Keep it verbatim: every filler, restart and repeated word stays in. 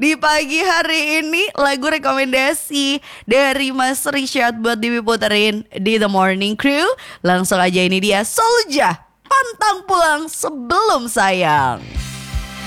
Di pagi hari ini lagu rekomendasi dari Mas Rishad buat diputerin di The Morning Crew. Langsung aja, ini dia Soulja, Pantang Pulang Sebelum Sayang.